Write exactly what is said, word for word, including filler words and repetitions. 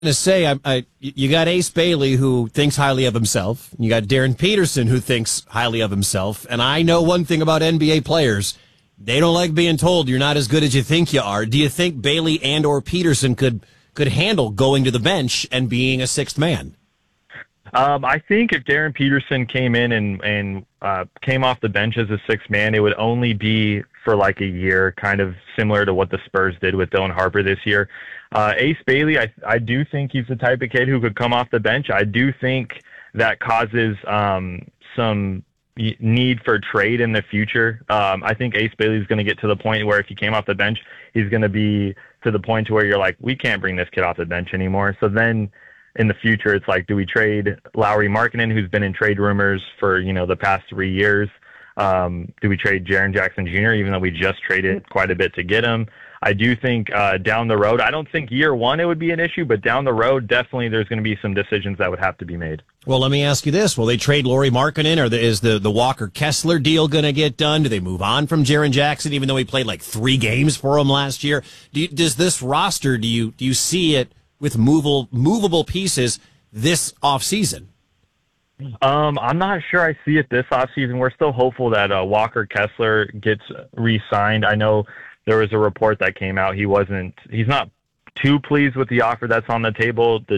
to say, I, I, you got Ace Bailey, who thinks highly of himself. You got Darren Peterson, who thinks highly of himself. And I know one thing about N B A players. They don't like being told you're not as good as you think you are. Do you think Bailey and or Peterson could could handle going to the bench and being a sixth man? Um, I think if Darren Peterson came in and, and uh, came off the bench as a sixth man, it would only be for like a year, kind of similar to what the Spurs did with Dylan Harper this year. Uh, Ace Bailey, I, I do think he's the type of kid who could come off the bench. I do think that causes um, some need for trade in the future. Um, I think Ace Bailey is going to get to the point where if he came off the bench, he's going to be to the point to where you're like, we can't bring this kid off the bench anymore. So then in the future, it's like, do we trade Lauri Markkanen, who's been in trade rumors for, you know, the past three years? Um, do we trade Jaren Jackson Junior, even though we just traded quite a bit to get him? I do think uh, down the road, I don't think year one it would be an issue, but down the road, definitely there's going to be some decisions that would have to be made. Well, let me ask you this. Will they trade Lauri Markkanen, or the, is the, the Walker Kessler deal going to get done? Do they move on from Jaren Jackson, even though he played like three games for him last year? Do you, does this roster, do you do you see it with movable, movable pieces this offseason? Um, I'm not sure I see it this offseason. We're still hopeful that uh, Walker Kessler gets re-signed. I know there was a report that came out. He wasn't, he's not too pleased with the offer that's on the table. The